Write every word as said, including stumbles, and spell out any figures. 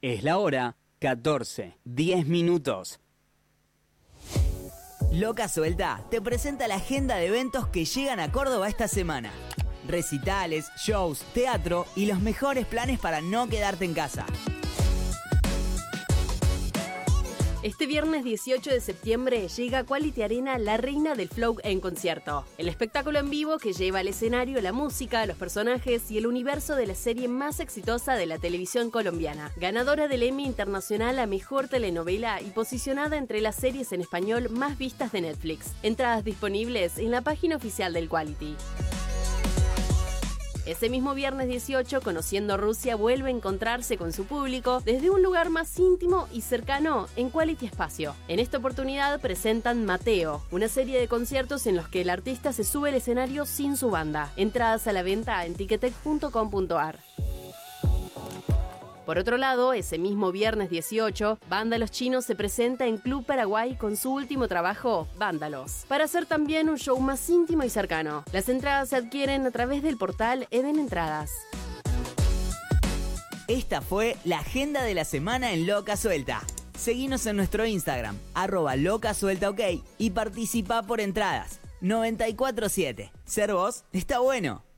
Es la hora catorce, diez minutos. Loca Suelta te presenta la agenda de eventos que llegan a Córdoba esta semana. Recitales, shows, teatro y los mejores planes para no quedarte en casa. Este viernes dieciocho de septiembre llega a Quality Arena La Reina del Flow en concierto. El espectáculo en vivo que lleva al escenario la música, los personajes y el universo de la serie más exitosa de la televisión colombiana. Ganadora del Emmy Internacional a Mejor Telenovela y posicionada entre las series en español más vistas de Netflix. Entradas disponibles en la página oficial del Quality. Ese mismo viernes dieciocho, Conociendo Rusia vuelve a encontrarse con su público desde un lugar más íntimo y cercano en Quality Espacio. En esta oportunidad presentan Mateo, una serie de conciertos en los que el artista se sube al escenario sin su banda. Entradas a la venta en ticketek punto com punto ar. Por otro lado, ese mismo viernes dieciocho, Vándalos Chinos se presenta en Club Paraguay con su último trabajo, Vándalos, para hacer también un show más íntimo y cercano. Las entradas se adquieren a través del portal Eden Entradas. Esta fue la agenda de la semana en Loca Suelta. Seguinos en nuestro Instagram, arroba Loca Suelta OK, y participa por entradas. noventa y cuatro siete. Ser vos está bueno.